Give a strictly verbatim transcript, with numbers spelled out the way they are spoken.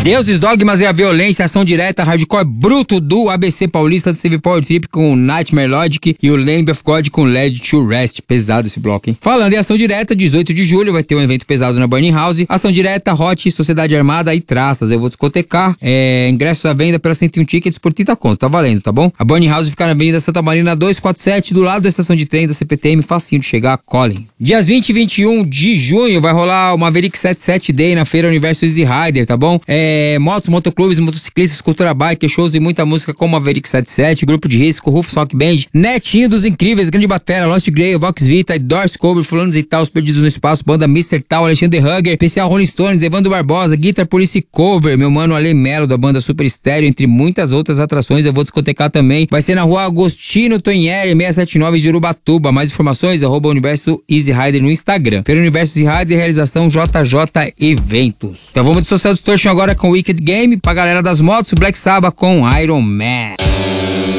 Deuses, Dogmas e a Violência, ação direta, hardcore bruto do A B C Paulista, do Steve Power Trip com Nightmare Logic e o Lamb of God com Led to Rest. Pesado esse bloco, hein? Falando em ação direta, dezoito de julho vai ter um evento pesado na Burning House. Ação direta, Hot, Sociedade Armada e Traças. Eu vou discotecar. É, ingressos à venda pela cento e um tickets por trinta conto. Tá valendo, tá bom? A Burning House fica na Avenida Santa Marina duzentos e quarenta e sete, do lado da estação de trem da C P T M, facinho de chegar, colhem. Dias vinte e vinte e um de junho vai rolar o Maverick setenta e sete Day na Feira Universo Easy Rider, tá bom? É, motos, motoclubes, motociclistas, cultura bike, shows e muita música como Maverick setenta e sete, Grupo de Risco, Rufus Rock Band, Netinho dos Incríveis, Grande Batera, Lost Grey, Vox Vita, Doors Cover, Fulanos e Tal, Os Perdidos no Espaço, Banda mister Tal, Alexandre Hugger, Especial Rolling Stones, Evandro Barbosa, Guitar Police Cover, meu mano Ale Melo da banda Super Estéreo, entre muitas outras atrações. Eu vou discotecar também. Vai ser na rua Agostino Tonhieri, seiscentos e setenta e nove de Urubatuba. Mais informações, arroba Universo Easy Rider no Instagram. Feira Universo Easy Rider, realização J J Eventos. Então vamos de Social Distortion agora com Wicked Game, pra galera das motos, Black Sabbath com Iron Man.